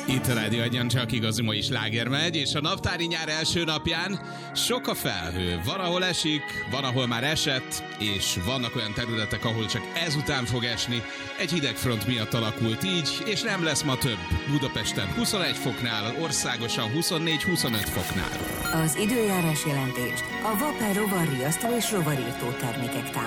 Itt a Rádió Egyen csak igazi mai sláger megy, és a naptári nyár első napján sok a felhő. Van, ahol esik, van, ahol már esett, és vannak olyan területek, ahol csak ezután fog esni. Egy hidegfront miatt alakult így, és nem lesz ma több. Budapesten 21 foknál, országosan 24-25 foknál. Az időjárás jelentést a Vapor rovarriasztó és rovarírtó termékek